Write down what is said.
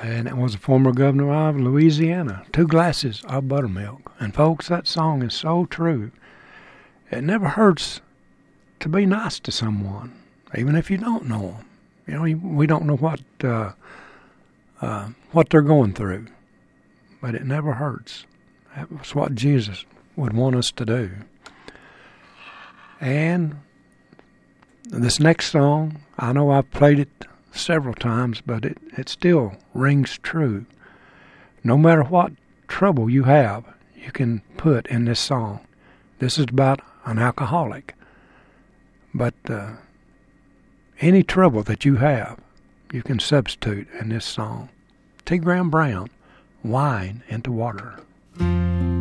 and it was the former governor of Louisiana. 2 glasses of buttermilk. And folks, that song is so true. It never hurts to be nice to someone, even if you don't know them. You know, we don't know what they're going through, but it never hurts. That's what Jesus would want us to do. And this next song, I know I've played it several times, but it still rings true. No matter what trouble you have, you can put in this song. This is about an alcoholic. But any trouble that you have, you can substitute in this song. T. Graham Brown, Wine into Water.